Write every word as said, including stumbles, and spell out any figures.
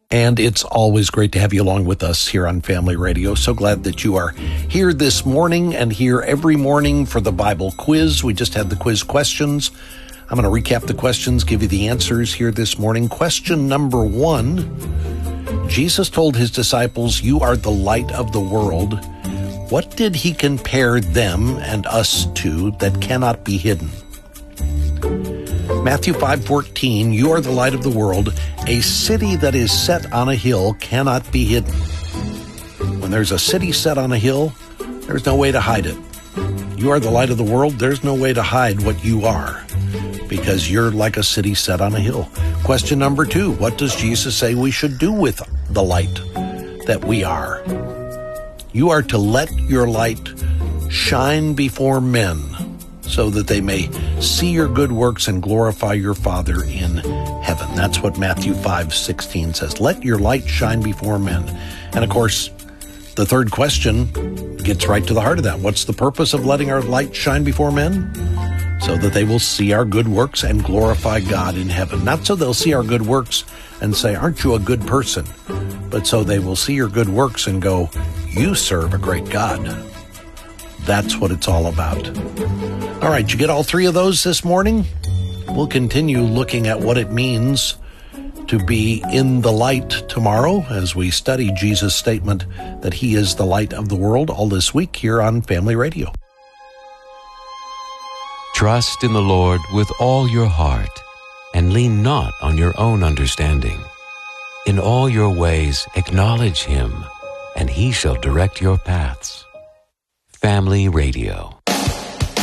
And it's always great to have you along with us here on Family Radio. So glad that you are here this morning and here every morning for the Bible quiz. We just had the quiz questions. I'm going to recap the questions, give you the answers here this morning. Question number one, Jesus told his disciples, "You are the light of the world." What did he compare them and us to that cannot be hidden? Matthew five fourteen, "You are the light of the world. A city that is set on a hill cannot be hidden." When there's a city set on a hill, there's no way to hide it. You are the light of the world. There's no way to hide what you are because you're like a city set on a hill. Question number two, what does Jesus say we should do with the light that we are? You are to let your light shine before men, so that they may see your good works and glorify your Father in heaven. That's what Matthew five sixteen says. Let your light shine before men. And of course, the third question gets right to the heart of that. What's the purpose of letting our light shine before men? So that they will see our good works and glorify God in heaven. Not so they'll see our good works and say, "Aren't you a good person?" But so they will see your good works and go, "You serve a great God." That's what it's all about. All right, you get all three of those this morning? We'll continue looking at what it means to be in the light tomorrow as we study Jesus' statement that he is the light of the world all this week here on Family Radio. Trust in the Lord with all your heart and lean not on your own understanding. In all your ways acknowledge him, and he shall direct your paths. Family Radio.